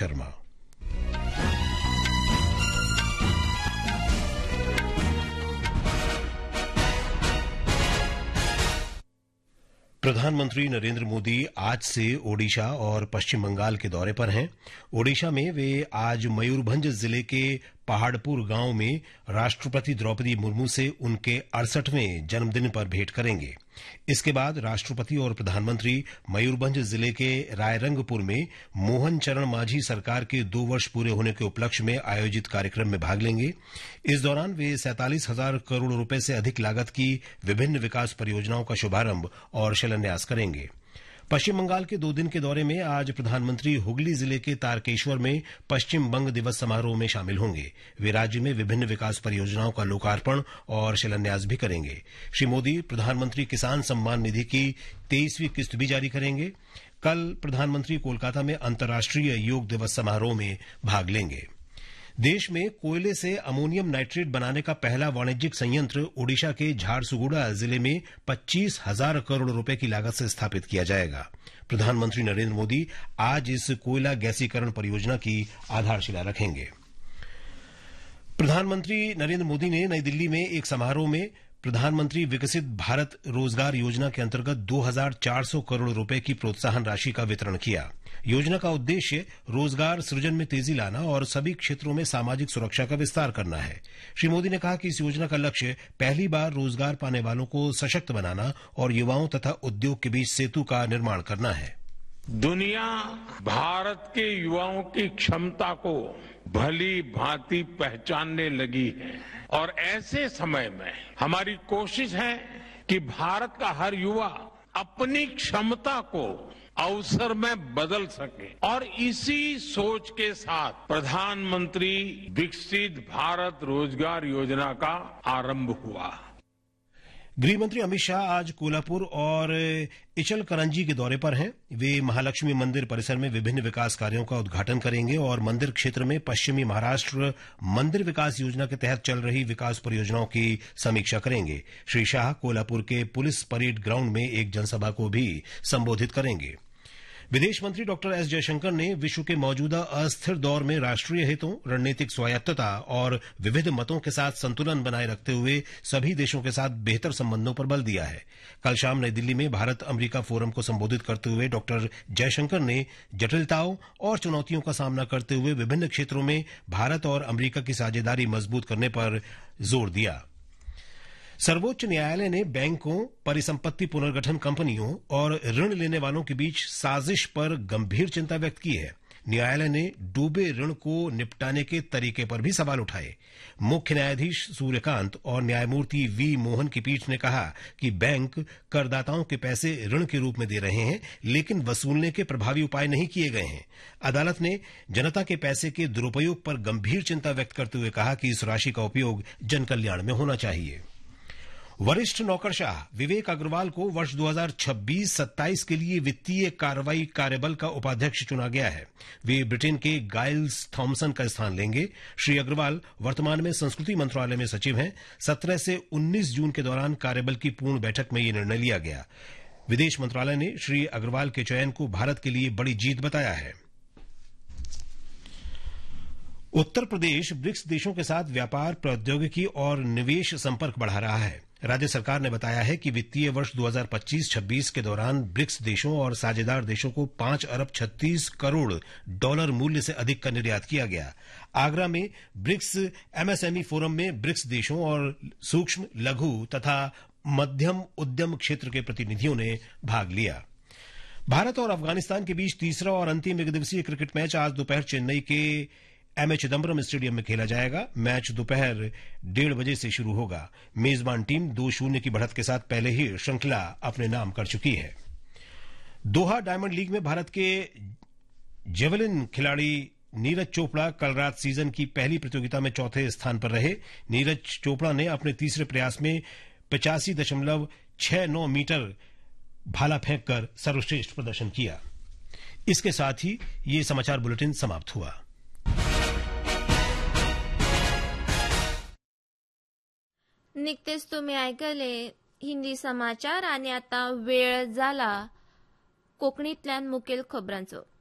शर्मा। प्रधानमंत्री नरेंद्र मोदी आज से ओडिशा और पश्चिम बंगाल के दौरे पर हैं। ओडिशा में वे आज मयूरभंज जिले के पहाड़पुर गांव में राष्ट्रपति द्रौपदी मुर्मू से उनके 68वें जन्मदिन पर भेंट करेंगे। इसके बाद राष्ट्रपति और प्रधानमंत्री मयूरभंज जिले के रायरंगपुर में मोहन चरण मांझी सरकार के 2 वर्ष पूरे होने के उपलक्ष्य में आयोजित कार्यक्रम में भाग लेंगे। इस दौरान वे 47,000 करोड़ रुपए से अधिक लागत की विभिन्न विकास परियोजनाओं का शुभारंभ और शिलान्यास करेंगे। पश्चिम बंगाल के 2 दिन के दौरे में आज प्रधानमंत्री हुगली जिले के तारकेश्वर में पश्चिम बंग दिवस समारोह में शामिल होंगे। वे राज्य में विभिन्न विकास परियोजनाओं का लोकार्पण और शिलान्यास भी करेंगे। श्री मोदी प्रधानमंत्री किसान सम्मान निधि की 23वीं किस्त भी जारी करेंगे। कल प्रधानमंत्री कोलकाता में अंतर्राष्ट्रीय योग दिवस समारोह में भाग लेंगे। देश में कोयले से अमोनियम नाइट्रेट बनाने का पहला वाणिज्यिक संयंत्र ओडिशा के झारसुगुड़ा जिले में 25,000 करोड़ रुपए की लागत से स्थापित किया जाएगा। प्रधानमंत्री नरेंद्र मोदी आज इस कोयला गैसीकरण परियोजना की आधारशिला रखेंगे। प्रधानमंत्री नरेंद्र मोदी ने नई दिल्ली में एक समारोह में प्रधानमंत्री विकसित भारत रोजगार योजना के अंतर्गत 2,400 करोड़ रुपए की प्रोत्साहन राशि का वितरण किया। योजना का उद्देश्य रोजगार सृजन में तेजी लाना और सभी क्षेत्रों में सामाजिक सुरक्षा का विस्तार करना है। श्री मोदी ने कहा कि इस योजना का लक्ष्य पहली बार रोजगार पाने वालों को सशक्त बनाना और युवाओं तथा उद्योग के बीच सेतु का निर्माण करना है। दुनिया भारत के युवाओं की क्षमता को भली भांति पहचानने लगी है और ऐसे समय में हमारी कोशिश है कि भारत का हर युवा अपनी क्षमता को अवसर में बदल सके और इसी सोच के साथ प्रधानमंत्री विकसित भारत रोजगार योजना का आरंभ हुआ। गृहमंत्री अमित शाह आज कोल्हापुर और इचलकरंजी के दौरे पर हैं। वे महालक्ष्मी मंदिर परिसर में विभिन्न विकास कार्यों का उद्घाटन करेंगे और मंदिर क्षेत्र में पश्चिमी महाराष्ट्र मंदिर विकास योजना के तहत चल रही विकास परियोजनाओं की समीक्षा करेंगे। श्री शाह कोल्हापुर के पुलिस परेड ग्राउंड में एक जनसभा को भी संबोधित करेंगे। विदेश मंत्री डॉक्टर एस जयशंकर ने विश्व के मौजूदा अस्थिर दौर में राष्ट्रीय हितों, रणनीतिक स्वायत्तता और विविध मतों के साथ संतुलन बनाए रखते हुए सभी देशों के साथ बेहतर संबंधों पर बल दिया है। कल शाम नई दिल्ली में भारत अमेरिका फोरम को संबोधित करते हुए डॉक्टर जयशंकर ने जटिलताओं और चुनौतियों का सामना करते हुए विभिन्न क्षेत्रों में भारत और अमेरिका की साझेदारी मजबूत करने पर जोर दिया। सर्वोच्च न्यायालय ने बैंकों, परिसंपत्ति पुनर्गठन कंपनियों और ऋण लेने वालों के बीच साजिश पर गंभीर चिंता व्यक्त की है। न्यायालय ने डूबे ऋण को निपटाने के तरीके पर भी सवाल उठाए। मुख्य न्यायाधीश सूर्यकांत और न्यायमूर्ति वी मोहन की पीठ ने कहा कि बैंक करदाताओं के पैसे ऋण के रूप में दे रहे हैं, लेकिन वसूलने के प्रभावी उपाय नहीं किए गए हैं। अदालत ने जनता के पैसे के दुरुपयोग पर गंभीर चिंता व्यक्त करते हुए कहा कि इस राशि का उपयोग जनकल्याण में होना चाहिए। वरिष्ठ नौकरशाह विवेक अग्रवाल को वर्ष 2026-27 के लिए वित्तीय कार्रवाई कार्यबल का उपाध्यक्ष चुना गया है। वे ब्रिटेन के गाइल्स थॉमसन का स्थान लेंगे। श्री अग्रवाल वर्तमान में संस्कृति मंत्रालय में सचिव हैं। 17 से 19 जून के दौरान कार्यबल की पूर्ण बैठक में यह निर्णय लिया गया। विदेश मंत्रालय ने श्री अग्रवाल के चयन को भारत के लिए बड़ी जीत बताया है। उत्तर प्रदेश ब्रिक्स देशों के साथ व्यापार, प्रौद्योगिकी और निवेश संपर्क बढ़ा रहा है। राज्य सरकार ने बताया है कि वित्तीय वर्ष 2025-26 के दौरान ब्रिक्स देशों और साझेदार देशों को 5 अरब 36 करोड़ डॉलर मूल्य से अधिक का निर्यात किया गया। आगरा में ब्रिक्स एमएसएमई फोरम में ब्रिक्स देशों और सूक्ष्म, लघु तथा मध्यम उद्यम क्षेत्र के प्रतिनिधियों ने भाग लिया। भारत और अफगानिस्तान के बीच तीसरा और अंतिम एकदिवसीय क्रिकेट मैच आज दोपहर चेन्नई के एमए चिदम्बरम स्टेडियम में खेला जाएगा। मैच दोपहर 1:30 बजे से शुरू होगा। मेजबान टीम 2-0 की बढ़त के साथ पहले ही श्रृंखला अपने नाम कर चुकी है। दोहा डायमंड लीग में भारत के जेवलिन खिलाड़ी नीरज चोपड़ा कल रात सीजन की पहली प्रतियोगिता में चौथे स्थान पर रहे। नीरज चोपड़ा ने अपने तीसरे प्रयास में 85.69 मीटर भाला फेंककर सर्वश्रेष्ठ प्रदर्शन किया। इसके साथ ही ये समाचार बुलेटिन समाप्त हुआ। निकतेच तुम्ही ऐकले हिंदी समाचार आणि आता वेळ झाला कोकणीतल्यान मुखेल खबरांचो।